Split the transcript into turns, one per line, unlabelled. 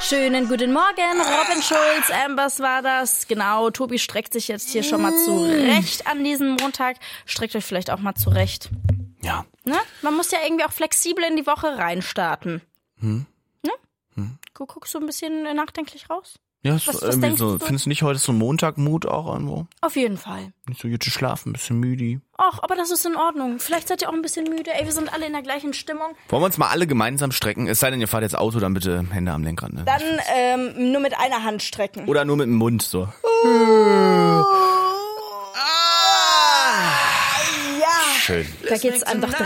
Schönen guten Morgen, Robin Schulz, was war das? Genau, Tobi streckt sich jetzt hier schon mal zurecht an diesem Montag. Streckt euch vielleicht auch mal zurecht.
Ja.
Ne? Man muss ja irgendwie auch flexibel in die Woche reinstarten. Ne? Du guckst so ein bisschen nachdenklich raus?
Ja, ist irgendwie so. Findest du nicht heute so Montagmut auch irgendwo?
Auf jeden Fall.
Nicht so jetzt schlafen, ein bisschen müde.
Ach, aber das ist in Ordnung. Vielleicht seid ihr auch ein bisschen müde. Ey, wir sind alle in der gleichen Stimmung.
Wollen wir uns mal alle gemeinsam strecken? Es sei denn, ihr fahrt jetzt Auto, dann bitte Hände am Lenkrad. Ne?
Dann nur mit einer Hand strecken.
Oder nur mit dem Mund so.
Ja.
Schön.
Da geht's einem doch